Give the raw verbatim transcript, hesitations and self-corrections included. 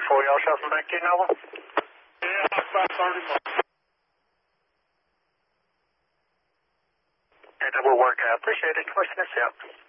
before y'all shuffle back to you, Nova? Yeah, about thirty minutes. And that will work out. Appreciate it. Question is out.